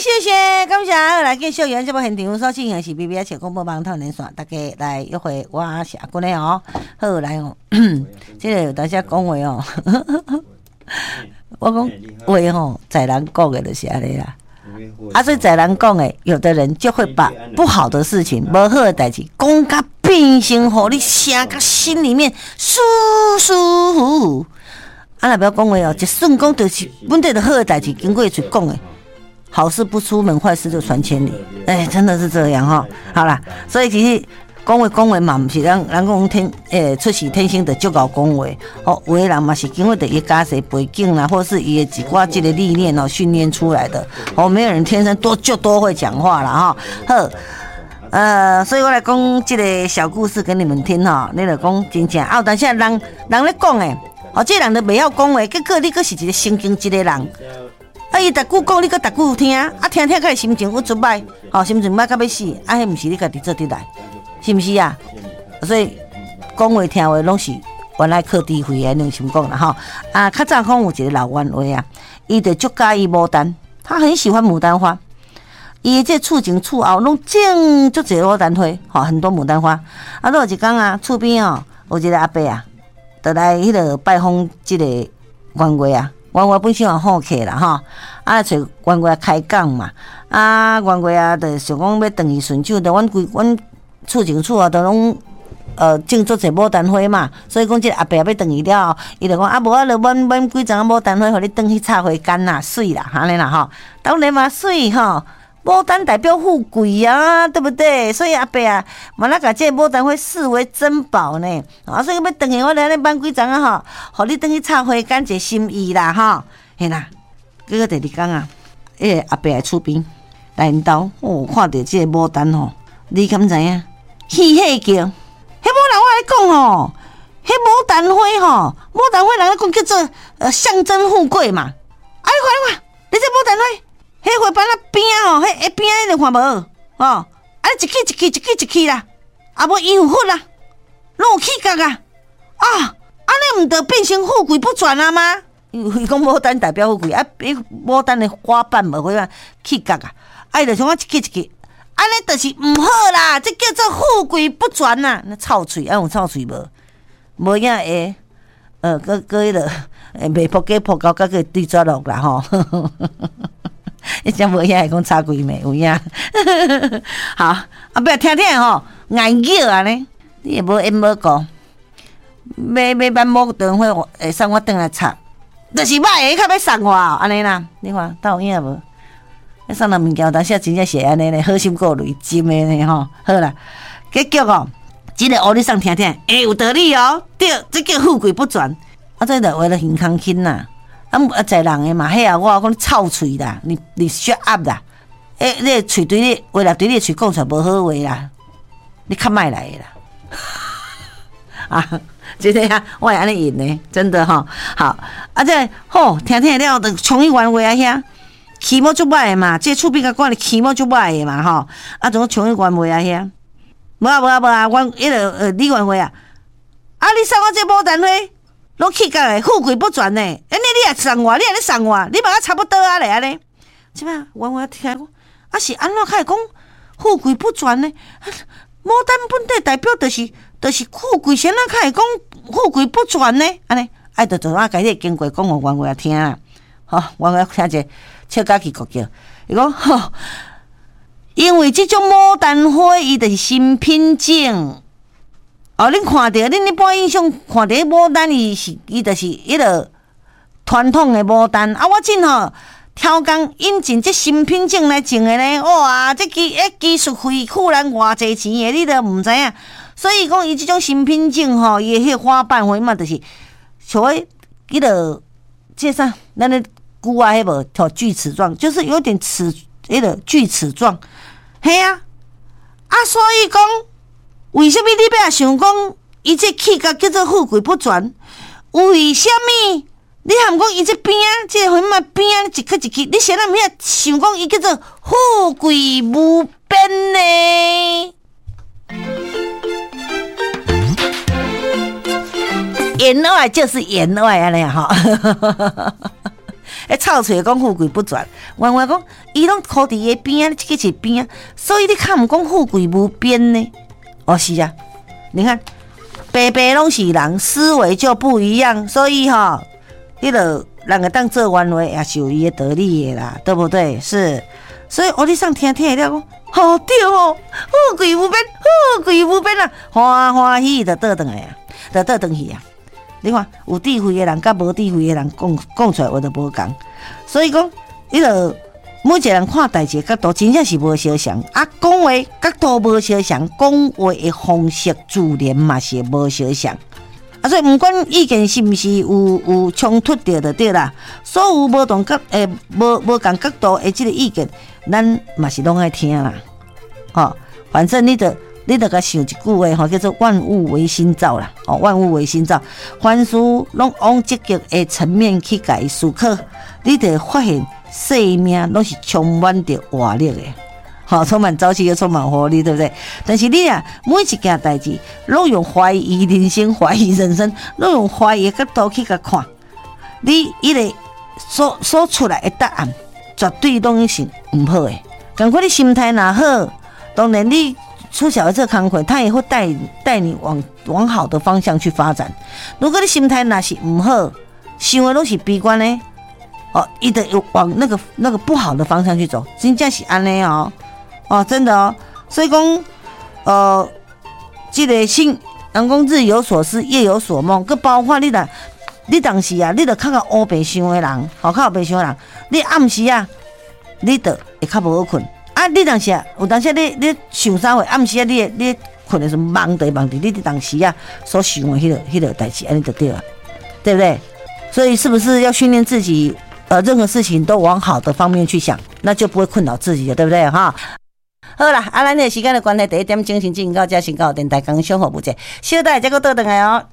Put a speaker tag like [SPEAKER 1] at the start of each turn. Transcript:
[SPEAKER 1] 谢谢，感谢来继续原节目现场所进行是 BBS 广播网透连线，大家来约会，我是阿君的哦。好来哦，这个有大家讲话哦，我讲话吼，在人讲的就是安尼啦。所以在人讲的，有的人就会把不好的事情、不好的代志讲甲变成，互你声甲心里面舒舒服服。若不要讲话哦，一瞬间就是本地的好的代志，经过嘴讲的。好事不出门，坏事就传千里。真的是这样哈。好啦，所以其实讲话嘛，不是人讲出世天生的就搞讲话。有的人嘛是经过的伊家世背景啦，或是伊的一寡这个历练哦训练出来的。没有人天生多会讲话啦哈。好，所以我来讲这个小故事给你们听哈。你就讲真正但是人咧讲诶，这人都袂晓讲话，结果你阁是一个神经质的人。伊逐句讲，你阁逐句听，听甲会心情有足歹，心情歹甲要死，迄毋是你家己做得来，是毋是啊？所以讲话听话拢是原来靠智慧的，用心讲啦较早讲有一个老冤话啊，伊就足介意牡丹，他很喜欢牡丹花，伊这厝前厝后拢种足侪牡丹花，很多牡丹花。有一天啊，厝边有一个阿伯啊，就来迄个拜访这个冤话啊。冤话本身也好客啦找冤话开讲嘛，冤话啊，就想讲要转去顺手，就阮厝前厝后都拢种足侪牡丹花嘛，所以讲这个阿伯要转去了，伊就讲无就阮几丛牡丹花，互你转去插花干啦，水啦，安尼啦当然嘛水牡丹代表富贵啊，对不对？所以阿伯啊，嘛那把这牡丹花视为珍宝呢。所以要转去我来搬几丛互你转去插花干一心意啦嘿啦。结果第二天啊，阿伯来厝边来因兜，看到这个牡丹你敢知影？喜喜叫，迄无人我来讲迄牡丹花牡丹花人讲叫做象征富贵嘛。你看，你这牡丹花。迄花瓣边迄边你看无一支啦，无衣服啦，拢有气角啊！安尼毋得变成富贵不转啊吗？伊讲牡丹代表富贵牡丹的花瓣无花气角啊，伊就想一支，安尼就是毋好啦，这叫做富贵不转呐！那臭嘴有臭嘴无？无影会迄个袂扑街扑到个对抓落啦你讲无影会讲差几暝有影好不要听硬叫安尼你也无无讲要办某顿会送我转来插就是歹较要送我安尼啦你看有影无要送人物件但是真正是安尼咧好心过累金的呢好啦结果这个学你送听有道理对这叫富贵不转这就为了健康轻啦在人的嘛，我讲臭嘴啦，你shut up啦，你的嘴对你，为了对你的嘴讲出来无好话啦，你较莫来啦，真的我会安尼演呢，真的好，这听了就冲去冤话遐，气毛足歹的嘛，这厝边甲管的气毛足歹的嘛总冲去冤话遐，无迄个你冤话你送我这牡丹花。拢气角诶，富贵不转呢。你也送我，你也咧送我，你嘛差不多啊咧安尼。即摆我听讲，是安怎开讲富贵不转呢？牡丹本地代表就是富贵，谁人开讲富贵不转呢？安尼，就做家己经过讲互冤话听啦。冤话听者笑甲气国叫，伊讲因为即种牡丹花，伊就是新品种。恁看到，恁一般印象看到牡丹，伊就是迄个传统的牡丹。我真挑工引进这新品种来种的呢，哇！这技术费忽然偌济钱的，你都毋知影。所以讲，伊这种新品种伊的迄花瓣花嘛，就是像迄个这啥，咱的菇啊，迄无条锯齿状，就是有点迄个锯齿状。嘿啊，所以讲。为什么你要想讲伊这气角叫做富贵不转？为什么你含讲伊这边这个花边一颗一颗，你谁人毋遐想讲伊叫做富贵无边呢？言外就是言外安尼臭嘴讲富贵不转，弯弯讲伊拢靠伫伊边啊，这个是边啊，所以你看毋讲富贵无边呢？哦，是啊，你看白白拢是人，思维就不一样，所以你就人个当做冤话也是有伊的道理的啦，对不对？是，所以我你上听了讲，对哦，富贵无边，富贵无边啊，欢欢喜喜就倒转来啊，就倒转去啊。你看有智慧的人甲无智慧的人讲出来话就无共，所以讲你就每一个人看代志的角度真正是无相像，啊，讲话角度无相像，讲话的方式自然嘛是无相像。啊，所以不管意见是不是有冲突着就对啦，所有无同无共角度的这个意见，咱嘛是拢爱听啦。反正你得甲想一句话叫做万物唯心造啦。万物唯心造，凡事拢往积极的层面去家思考，你得发现生命拢是充满着活力的。充满朝气又充满活力，对不对？但是你每一件代志，拢用怀疑人生、怀疑人生，拢用怀疑的角度去看，你伊个所出来的答案，绝对拢是唔好的。如果你心态若好，当然你出小的这个工课，他也会带你往好的方向去发展。如果你心态若是唔好，想的拢是悲观的，伊就往那个不好的方向去走，真正是安尼真的哦，所以讲，这个人讲日有所思，夜有所梦，佮包括你当时你就较黑白想的人，较黑白想的人，你暗时你就会较无好困。你当时有当时你想啥话，暗时你困的时候忙伫，你当时所想的迄个代志，安尼就对了，对不对？所以是不是要训练自己，任何事情都往好的方面去想，那就不会困扰自己了，对不对好啦，咱的时间的关系，第一点精神进到这先到电台工商服务节，小弟再个倒转来